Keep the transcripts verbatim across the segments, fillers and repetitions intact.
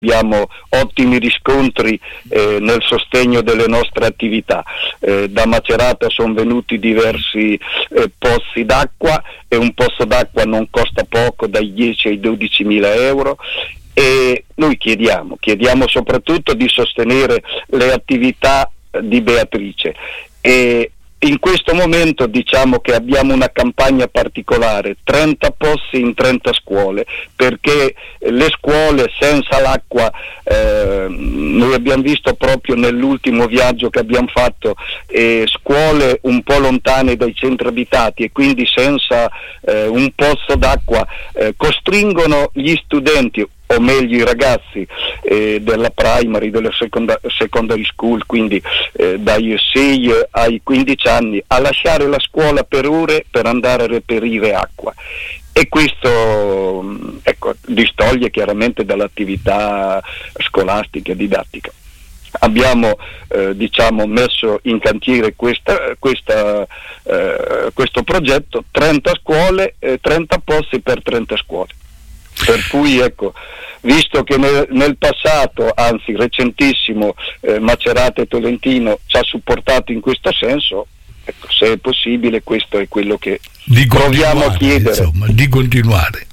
abbiamo ottimi riscontri eh, nel sostegno delle nostre attività. Eh, da Macerata sono venuti diversi eh, pozzi d'acqua, e un pozzo d'acqua non costa poco, dai dieci ai dodici mila euro, e noi chiediamo, chiediamo soprattutto di sostenere le attività di Beatrice. E in questo momento diciamo che abbiamo una campagna particolare, trenta pozzi in trenta scuole, perché le scuole senza l'acqua, eh, noi abbiamo visto proprio nell'ultimo viaggio che abbiamo fatto, eh, scuole un po' lontane dai centri abitati e quindi senza eh, un pozzo d'acqua, eh, costringono gli studenti, o meglio i ragazzi eh, della primary, della seconda, secondary school, quindi eh, dai sei ai quindici anni, a lasciare la scuola per ore per andare a reperire acqua. E questo ecco, distoglie chiaramente dall'attività scolastica e didattica. Abbiamo eh, diciamo messo in cantiere questa, questa, eh, questo progetto, trenta scuole, eh, trenta pozzi per trenta scuole. Per cui ecco, visto che nel, nel passato, anzi recentissimo, eh, Macerata e Tolentino ci ha supportato in questo senso, ecco, se è possibile questo è quello che di proviamo a chiedere. Insomma, di continuare.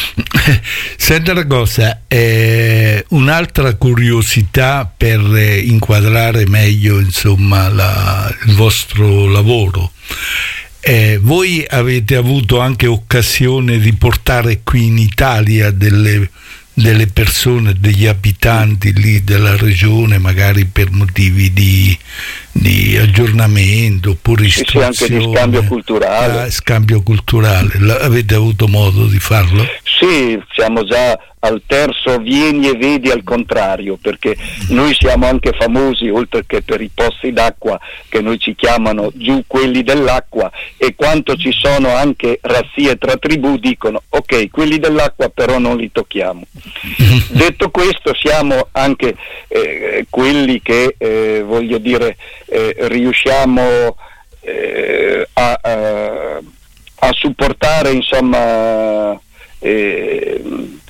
Senta una cosa, eh, un'altra curiosità per eh, inquadrare meglio insomma la, il vostro lavoro. Eh, voi avete avuto anche occasione di portare qui in Italia delle, delle persone, degli abitanti lì della regione, magari per motivi di, di aggiornamento oppure sì, istruzione, sì, anche di scambio culturale. Eh, scambio culturale. L- avete avuto modo di farlo? Sì, siamo già al terzo vieni e vedi al contrario, perché noi siamo anche famosi, oltre che per i pozzi d'acqua, che noi ci chiamano giù quelli dell'acqua, e quanto ci sono anche razzie tra tribù dicono ok, quelli dell'acqua però non li tocchiamo. Detto questo, siamo anche eh, quelli che eh, voglio dire eh, riusciamo eh, a, a, a supportare insomma eh,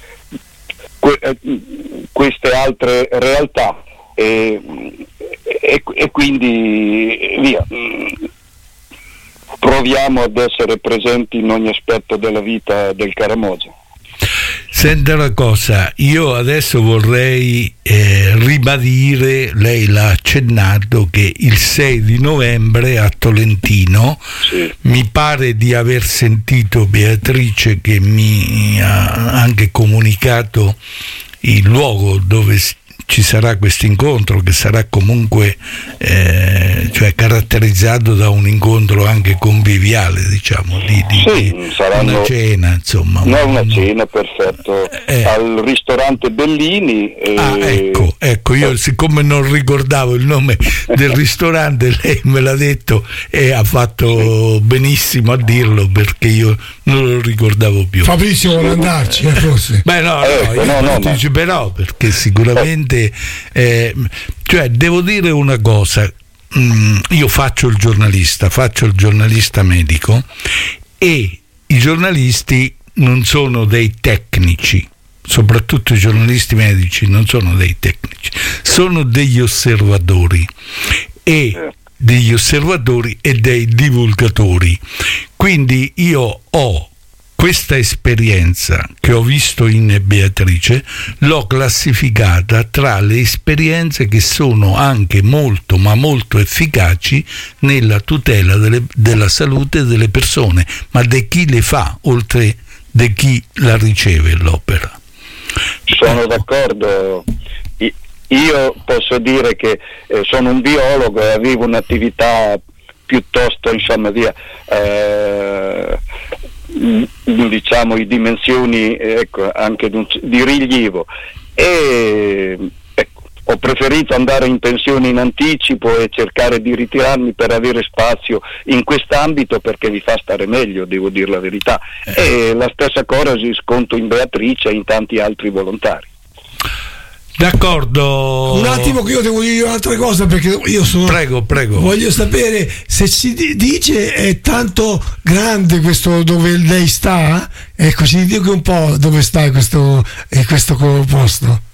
queste altre realtà e, e, e quindi via, proviamo ad essere presenti in ogni aspetto della vita del Caramogia. Senta una cosa, io adesso vorrei eh, ribadire, lei l'ha accennato, che il sei di novembre a Tolentino, sì. Mi pare di aver sentito Beatrice che mi ha anche comunicato il luogo dove ci sarà questo incontro, che sarà comunque eh, cioè caratterizzato da un incontro anche conviviale, diciamo, di, di, sì, di saranno, una cena, insomma. No, una cena, perfetto, eh. al ristorante Bellini. E... Ah, ecco, ecco, io siccome non ricordavo il nome del ristorante, lei me l'ha detto e ha fatto sì. benissimo a dirlo, perché io non lo ricordavo più. Fabrizio vuole andarci, eh, forse. Beh, no, no, ecco, io no, no, parteciperò, no. Perché sicuramente Eh, cioè devo dire una cosa, mm, io faccio il giornalista, faccio il giornalista medico, e i giornalisti non sono dei tecnici, soprattutto i giornalisti medici non sono dei tecnici, sono degli osservatori e degli osservatori e dei divulgatori. Quindi io ho questa esperienza che ho visto in Beatrice, l'ho classificata tra le esperienze che sono anche molto ma molto efficaci nella tutela delle, della salute delle persone, ma di chi le fa, oltre di chi la riceve l'opera. Sono d'accordo. Io posso dire che eh, sono un biologo e avevo un'attività piuttosto, insomma, via, eh, diciamo di dimensioni, ecco, anche di, un, di rilievo, e ecco, ho preferito andare in pensione in anticipo e cercare di ritirarmi per avere spazio in quest'ambito, perché mi fa stare meglio, devo dire la verità, e la stessa cosa riscontro in Beatrice e in tanti altri volontari. D'accordo. Un attimo che io devo dire un'altra cosa, perché io sono prego prego voglio sapere se si dice è tanto grande questo dove lei sta, ecco, ci dica un po' dove sta questo, questo posto.